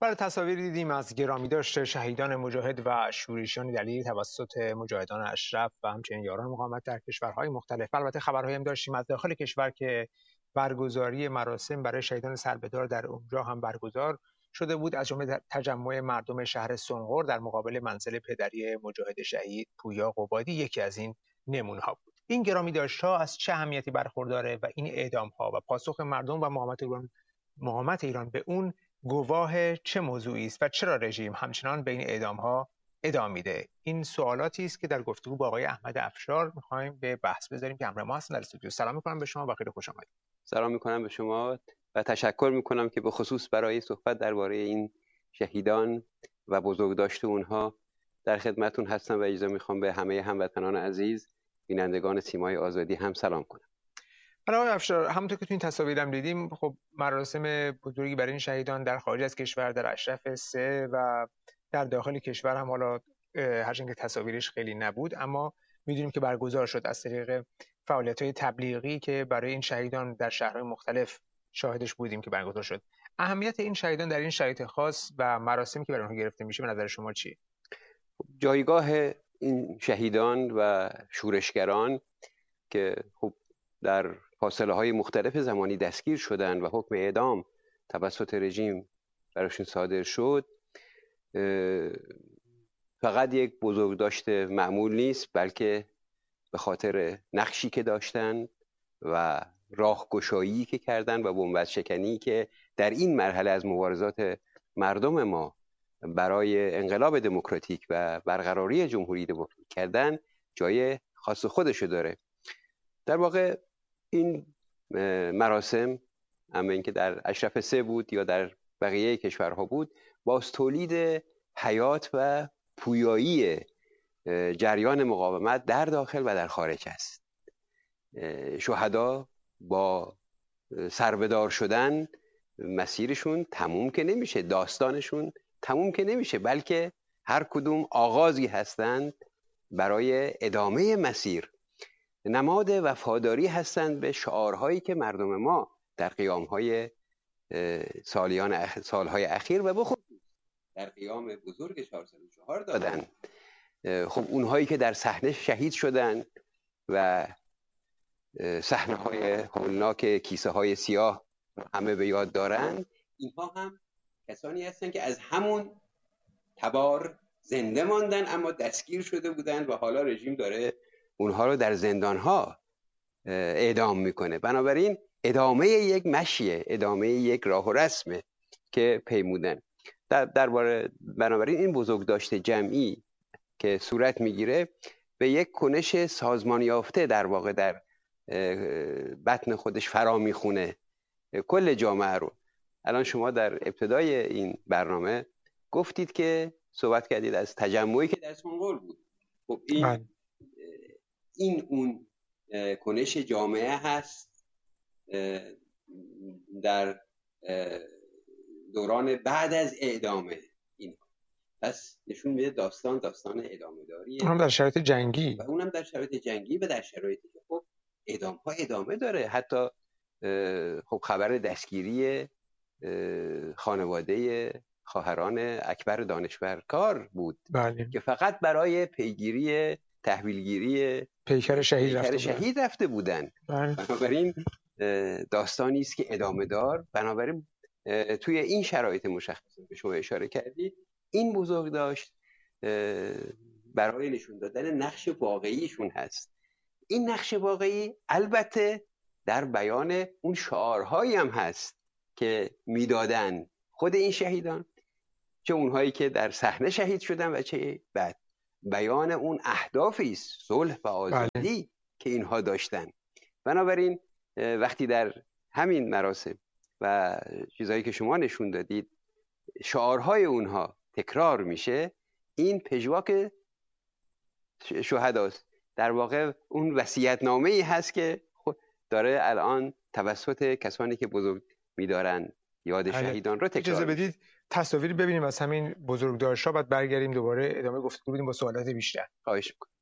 برای تصاویری دیدیم از گرامیداشت شهیدان مجاهد و شورشیان دلیری توسط مجاهدان اشرف و همچنین یاران مقاومت در کشورهای مختلف. البته خبرهایی هم داشتیم از داخل کشور که برگزاری مراسم برای شهیدان سربه‌دار در اونجا هم برگزار شده بود، از جمله تجمع مردم شهر سنقر در مقابل منزل پدری مجاهد شهید پویا قبادی یکی از این نمونه‌ها بود. این گرامیداشت‌ها از چه اهمیتی برخورداره و این اعدام‌ها و پاسخ مردم و مقاومت ایران به اون گواه چه موضوعی است و چرا رژیم همچنان به این اعدام‌ها ادامه میده؟ این سوالاتی است که در گفتگو با آقای احمد افشار می‌خوایم به بحث بذاریم که همراه ما هستن در استودیو. سلام می‌کنم به شما و خیلی خوش آمدید. سلام می‌کنم به شما و تشکر می‌کنم که به خصوص برای صحبت درباره این شهیدان و بزرگداشت اونها در خدمتتون هستم و اجازه می‌خوام به همه هموطنان عزیز بینندگان سیمای آزادی هم سلام کنم. آقای افشار، همونطور که تو این تصاویرم دیدیم، خب مراسم بزرگی برای این شهیدان در خارج از کشور در اشرف 3 و در داخل کشور هم، حالا هرچند که تصاویرش خیلی نبود اما میدونیم که برگزار شد از طریق فعالیت‌های تبلیغی که برای این شهیدان در شهرهای مختلف شاهدش بودیم که برگزار شد. اهمیت این شهیدان در این شرایط خاص و مراسمی که برای اونها گرفته میشه به نظر شما چیه؟ جایگاه این شهیدان و شورشگران که خب در فاصله‌های مختلف زمانی دستگیر شدند و حکم اعدام توسط رژیم براشون صادر شد، فقط یک بزرگداشت معمول نیست، بلکه به خاطر نقشی که داشتن و راهگشایی که کردن و بنبست شکنی که در این مرحله از مبارزات مردم ما برای انقلاب دموکراتیک و برقراری جمهوری دموکراتیک کردن جای خاص خودشو داره. در واقع این مراسم، اما اینکه در اشرف 3 بود یا در بقیه کشورها بود، باز تولید حیات و پویایی جریان مقاومت در داخل و در خارج است. شهدا با سربه‌دار شدن مسیرشون تموم که نمیشه، داستانشون تموم که نمیشه، بلکه هر کدوم آغازی هستند برای ادامه مسیر، نماد وفاداری هستند به شعارهایی که مردم ما در قیامهای سالهای اخیر و بخصوص در قیام بزرگ 404 دادن. خب اونهایی که در صحنه شهید شدن و صحنه‌های هولناک کیسه های سیاه همه به یاد دارن، اینها هم کسانی هستند که از همون تبار زنده ماندن اما دستگیر شده بودن و حالا رژیم داره اونها رو در زندانها اعدام میکنه. بنابراین ادامه یک مشیه، ادامه یک راه و رسمه که پیمودن. بنابراین این بزرگداشت جمعی که صورت میگیره به یک کنش سازمان یافته در واقع در بطن خودش فرا میخونه کل جامعه رو. الان شما در ابتدای این برنامه گفتید که صحبت کردید از تجمعی که در سنقر بود. خب این اون کنش جامعه هست در دوران بعد از اعدام این. پس نشون میده داستان ادامه داریه، هم در شرایط جنگی و اونم در شرایط جنگی و در شرایطی که خب اعدام ها ادامه داره. حتی خب خبر دستگیری خانواده خواهران اکبر دانشور کار بود. بله. که فقط برای پیگیری تحویلگیری پیکر شهید رفته بودن. بله. بنابراین داستانی است که ادامه دار. بنابراین توی این شرایط مشخص که شما اشاره کردید، این بزرگداشت برای نشون دادن نقش واقعیشون هست. این نقش واقعی البته در بیان اون شعارهایی هم هست که میدادن خود این شهیدان، چه اونهایی که در صحنه شهید شدن و چه بعد، بیان اون اهدافی است، صلح و آزادی که اینها داشتن. بنابراین وقتی در همین مراسم و چیزهایی که شما نشون دادید شعارهای اونها تکرار میشه، این پژواک شهداست. در واقع اون وصیت‌نامه‌ای هست که داره الان توسط کسانی که بزرگ می‌دارن یاد شهیدان رو تکرار. اجازه بدید تصاویری ببینیم از همین بزرگداشت‌ها، بعد برگردیم دوباره ادامه گفتگو بدیم با سوالات بیشتر. خواهش می‌کنم.